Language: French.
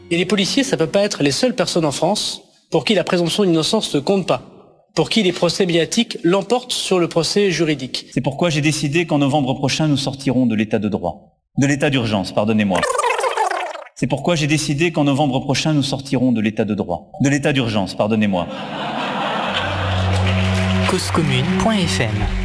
Et les policiers, ça peut pas être les seules personnes en France pour qui la présomption d'innocence ne compte pas, pour qui les procès médiatiques l'emportent sur le procès juridique. C'est pourquoi j'ai décidé qu'en novembre prochain, nous sortirons de l'état de droit. De l'état d'urgence, pardonnez-moi. C'est pourquoi j'ai décidé qu'en novembre prochain, nous sortirons de l'état de droit. De l'état d'urgence, pardonnez-moi. Causecommune.fm